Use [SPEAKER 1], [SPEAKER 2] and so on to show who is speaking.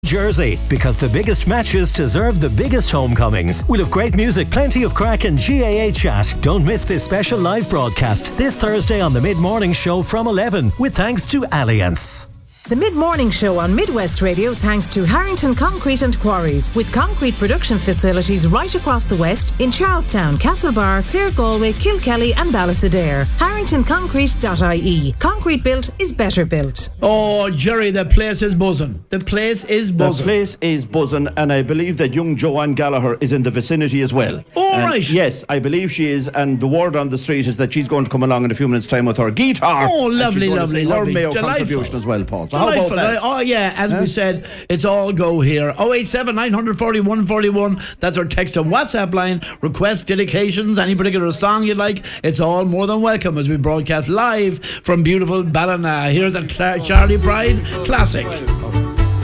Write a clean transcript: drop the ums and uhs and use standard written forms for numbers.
[SPEAKER 1] Jersey, because the biggest matches deserve the biggest homecomings. We'll have great music, plenty of crack and GAA chat. Don't miss this special live broadcast this Thursday on the Mid-Morning Show from 11, with thanks to Allianz.
[SPEAKER 2] The Mid-Morning Show on Midwest Radio thanks to Harrington Concrete and Quarries, with concrete production facilities right across the West in Charlestown, Castlebar, Clare, Galway, Kilkelly and Ballastadair. HarringtonConcrete.ie. Concrete built is better built.
[SPEAKER 3] Oh, Jerry, the place is buzzing. The place is buzzing,
[SPEAKER 4] and I believe that young Joanne Gallagher is in the vicinity as well.
[SPEAKER 3] Oh, right.
[SPEAKER 4] Yes, I believe she is, and the word on the street is that she's going to come along in a few minutes' time with her guitar.
[SPEAKER 3] Oh, lovely.
[SPEAKER 4] Her Mayo contribution as well, Paul. So how about that?
[SPEAKER 3] Oh, yeah, as we said, it's all go here. 087 940 141. That's our text and WhatsApp line. Requests, dedications, any particular song you'd like, it's all more than welcome as we broadcast live from beautiful Ballina. Here's a Charlie Pride classic.